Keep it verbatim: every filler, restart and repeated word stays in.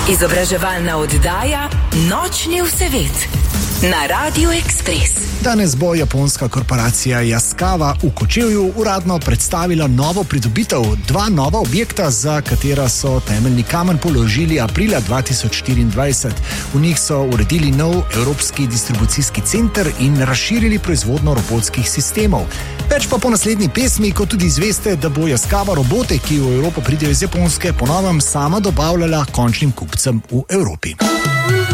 Izobraževalna oddaja Nočni vsevet na Radiu Ekspres. Danes bo japonska korporacija Yaskawa v Kočevju uradno predstavila novo pridobitev, dva nova objekta, za katera so temeljni kamen položili aprila dva tisoč štiriindvajset. V njih so uredili nov evropski distribucijski center in razširili proizvodnjo robotskih sistemov. Več pa po naslednji pesmi, kot tudi izveste, da bo Yaskawa robote, ki v Evropo pridejo iz Japonske, po novem sama dobavljala končnim kupcem v Evropi.